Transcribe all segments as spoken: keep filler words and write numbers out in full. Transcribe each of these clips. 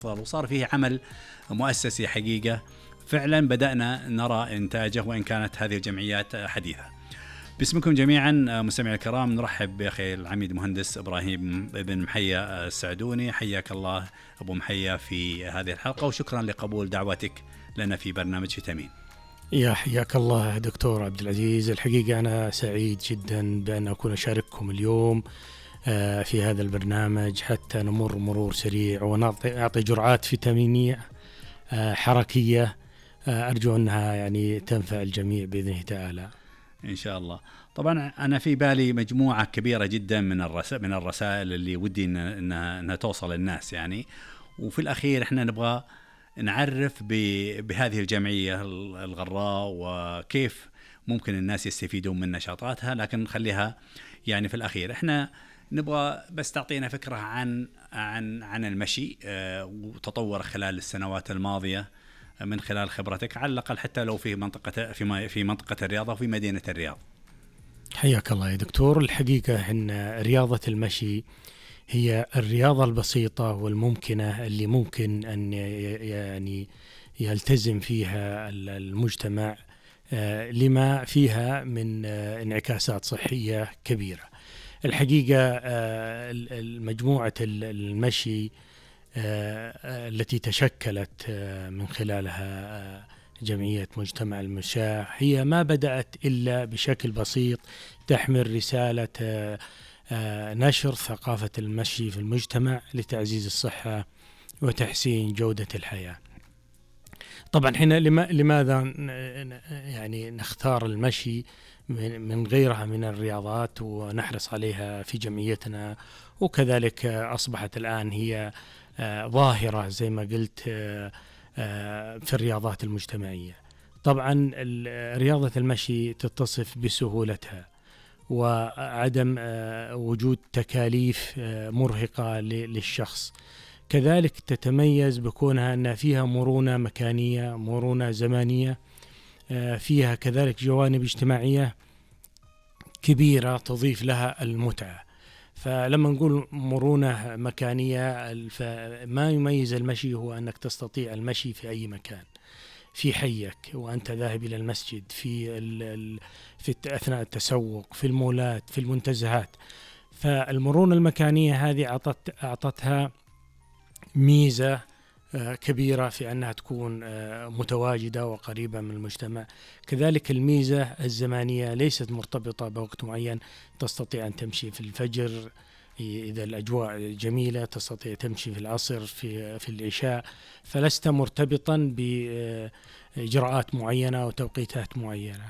وصار فيه عمل مؤسسي حقيقة فعلا بدأنا نرى إنتاجه، وإن كانت هذه الجمعيات حديثة. باسمكم جميعا مستمعي الكرام نرحب بأخي العميد مهندس إبراهيم بن محيا السعدوني. حياك الله أبو محيا في هذه الحلقة، وشكرا لقبول دعوتك لنا في برنامج فيتامين. يا حياك الله دكتور عبد العزيز. الحقيقة أنا سعيد جدا بأن أكون أشارككم اليوم في هذا البرنامج حتى نمر مرور سريع ونعطي جرعات فيتامينية حركية أرجو أنها يعني تنفع الجميع بإذنه تعالى إن شاء الله. طبعا أنا في بالي مجموعة كبيرة جدا من الرسائل من الرسائل اللي ودي إنها, إنها توصل للناس يعني، وفي الأخير إحنا نبغى نعرف بهذه الجمعية الغراء وكيف ممكن الناس يستفيدون من نشاطاتها، لكن نخليها يعني في الأخير. إحنا نبغى بس تعطينا فكرة عن عن عن المشي وتطوره خلال السنوات الماضية من خلال خبرتك، على الأقل حتى لو في منطقة في في منطقة الرياض وفي مدينة الرياض. حياك الله يا دكتور. الحقيقة إن رياضة المشي هي الرياضة البسيطة والممكنة اللي ممكن أن يعني يلتزم فيها المجتمع لما فيها من انعكاسات صحية كبيرة. الحقيقة مجموعة المشي التي تشكلت من خلالها جمعية مجتمع المشاة هي ما بدأت إلا بشكل بسيط تحمل رسالة نشر ثقافة المشي في المجتمع لتعزيز الصحة وتحسين جودة الحياة. طبعا هنا لماذا يعني نختار المشي من غيرها من الرياضات ونحرص عليها في جمعيتنا، وكذلك أصبحت الآن هي ظاهرة زي ما قلت في الرياضات المجتمعية. طبعا رياضة المشي تتصف بسهولتها وعدم وجود تكاليف مرهقة للشخص، كذلك تتميز بكونها أن فيها مرونة مكانية، مرونة زمانية، فيها كذلك جوانب اجتماعية كبيرة تضيف لها المتعة. فلما نقول مرونة مكانية، فما يميز المشي هو أنك تستطيع المشي في أي مكان، في حيك وأنت ذاهب إلى المسجد، في ال في أثناء التسوق، في المولات، في المنتزهات. فالمرونة المكانية هذه أعطت أعطتها ميزة كبيرة في أنها تكون متواجدة وقريبة من المجتمع. كذلك الميزة الزمانية ليست مرتبطة بوقت معين، تستطيع أن تمشي في الفجر إذا الأجواء جميلة، تستطيع تمشي في العصر، في في العشاء، فلست مرتبطا بإجراءات معينة وتوقيتات معينة.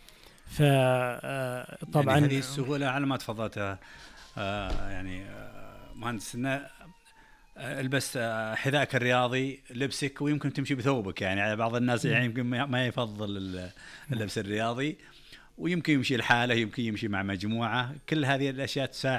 فطبعا يعني هذه السهولة على ما تفضلت يعني مهندسنا، البس حذاءك الرياضي لبسك ويمكن تمشي بثوبك. يعني بعض الناس يعني يمكن ما يفضل اللبس الرياضي ويمكن يمشي لحاله، يمكن يمشي مع مجموعة. كل هذه الأشياء تساعد